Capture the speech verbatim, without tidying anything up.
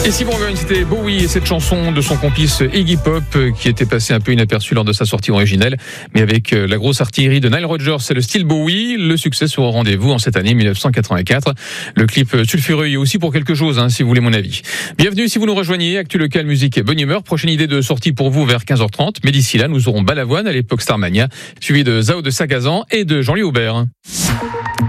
Et si Bourgogne, c'était Bowie et cette chanson de son complice Iggy Pop qui était passée un peu inaperçue lors de sa sortie originelle. Mais avec la grosse artillerie de Nile Rodgers et le style Bowie, le succès sera au rendez-vous en cette année dix-neuf cent quatre-vingt-quatre. Le clip sulfureux est aussi pour quelque chose, hein, si vous voulez mon avis. Bienvenue si vous nous rejoignez. Actu local, musique et bonne humeur. Prochaine idée de sortie pour vous vers quinze heures trente. Mais d'ici là, nous aurons Balavoine à l'époque Starmania, suivi de Zao de Sagazan et de Jean-Louis Aubert.